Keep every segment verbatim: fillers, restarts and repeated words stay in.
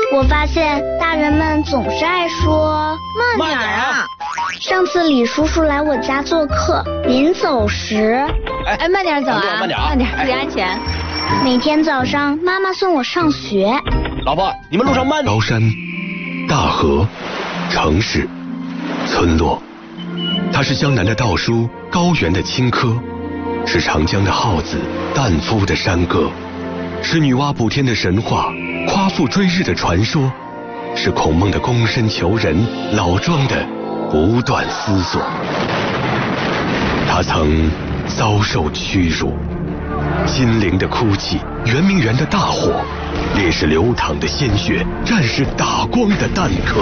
我发现大人们总是爱说慢点啊。 上次李叔叔来我家做客，临走时， 哎，慢点走啊， 慢点， 慢点，注意安全。 每天早上妈妈送我上学。 老婆，你们路上慢点。 高山、大河、城市、村落，它是江南的稻叔，高原的青稞，是长江的浩子，旦夫的山歌，是女娲补天的神话，夸父追日的传说，是孔孟的躬身求人，老庄的不断思索。他曾遭受屈辱，金陵的哭泣，圆明园的大火，烈士流淌的鲜血，战士打光的弹壳。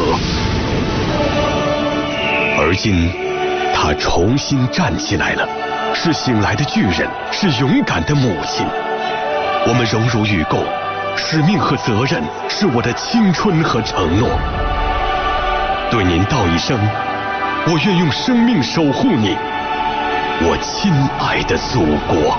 而今他重新站起来了，是醒来的巨人，是勇敢的母亲。我们荣辱与共，使命和责任是我的青春和承诺。对您道一声，我愿用生命守护你，我亲爱的祖国。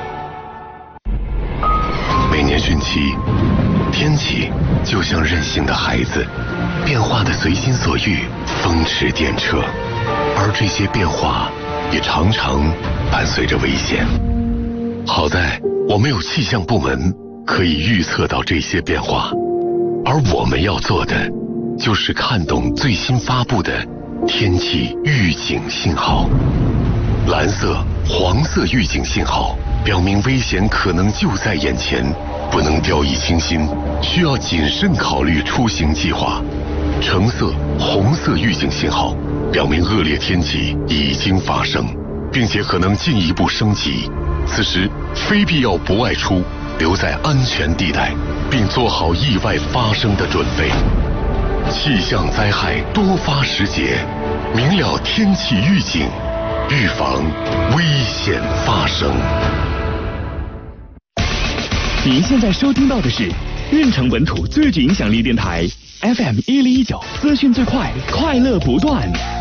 每年汛期，天气就像任性的孩子，变化的随心所欲，风驰电掣，而这些变化也常常伴随着危险。好在我们有气象部门可以预测到这些变化，而我们要做的就是看懂最新发布的天气预警信号。蓝色、黄色预警信号表明危险可能就在眼前，不能掉以轻心，需要谨慎考虑出行计划。橙色、红色预警信号表明恶劣天气已经发生，并且可能进一步升级，此时非必要不外出，留在安全地带，并做好意外发生的准备。气象灾害多发时节，明了天气预警，预防危险发生。 您现在收听到的是运城本土最具影响力电台 F M 一零一九，资讯最快，快乐不断。